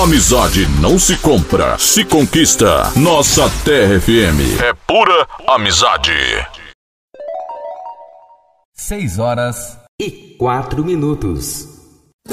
Amizade não se compra, se conquista. Nossa Terra FM é pura amizade. 6 horas e 4 minutos.